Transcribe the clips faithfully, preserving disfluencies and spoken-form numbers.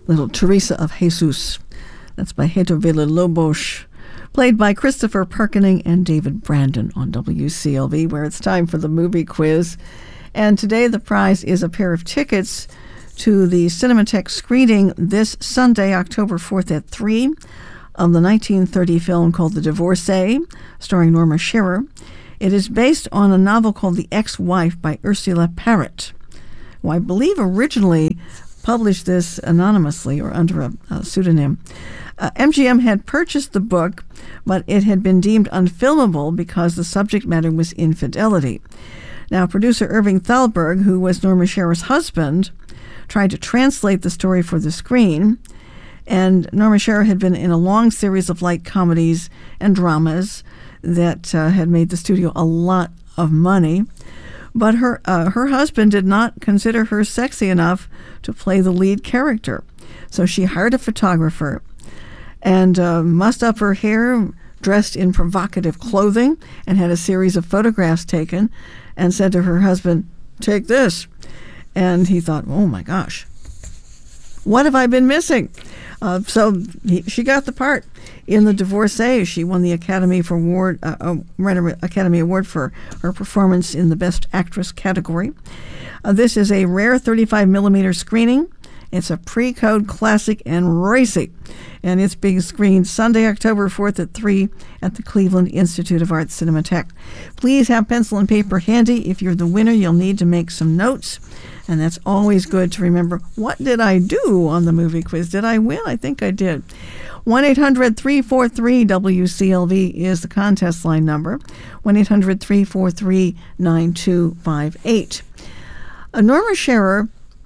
little Teresa of Jesus. That's by Heitor Villa-Lobos, played by Christopher Perkening and David Brandon on W C L V, where it's time for the movie quiz. And today the prize is a pair of tickets to the Cinematheque screening this Sunday, October fourth at three, of the nineteen thirty film called The Divorcee, starring Norma Shearer. It is based on a novel called The Ex-Wife by Ursula Parrott, who I believe originally published this anonymously or under a, a pseudonym. Uh, M G M had purchased the book, but it had been deemed unfilmable because the subject matter was infidelity. Now, producer Irving Thalberg, who was Norma Shearer's husband, tried to translate the story for the screen, and Norma Shearer had been in a long series of light comedies and dramas that uh, had made the studio a lot of money. But her uh, her husband did not consider her sexy enough to play the lead character. So she hired a photographer and uh, mussed up her hair, dressed in provocative clothing, and had a series of photographs taken, and said to her husband, "Take this." And he thought, oh my gosh, what have I been missing? Uh, so he, she got the part. In The Divorcee, she won the Academy for Award, uh, uh, Academy Award for her performance in the Best Actress category. Uh, this is a rare thirty-five millimeter screening. It's a pre-code classic and racy, and it's being screened Sunday, October fourth at three at the Cleveland Institute of Arts Cinematheque. Please have pencil and paper handy. If you're the winner, you'll need to make some notes, and that's always good to remember. What did I do on the movie quiz? Did I win? I think I did. one eight hundred three four three W C L V is the contest line number, one eight hundred three four three nine two five eight. Uh, Norma Shearer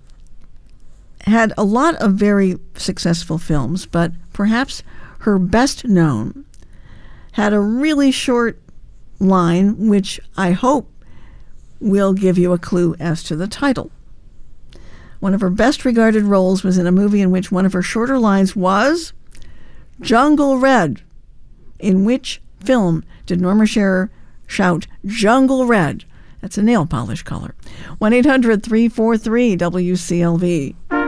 had a lot of very successful films, but perhaps her best known had a really short line, which I hope will give you a clue as to the title. One of her best regarded roles was in a movie in which one of her shorter lines was Jungle Red. In which film did Norma Shearer shout Jungle Red? That's a nail polish color. one eight hundred three four three W C L V.